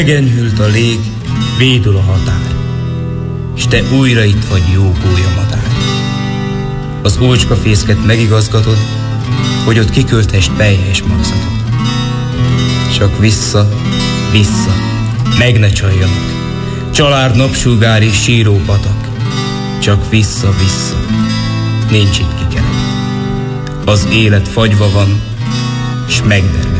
Megenyhült a lég, védül a határ, s te újra itt vagy, jó gólyamadár. Az ócskafészket megigazgatod, hogy ott kiküldhest pelyhes magzatot. Csak vissza, vissza, meg ne csaljanak, család, napsugár és síró patak. Csak vissza, vissza, nincs itt kikerek. Az élet fagyva van, s megderül.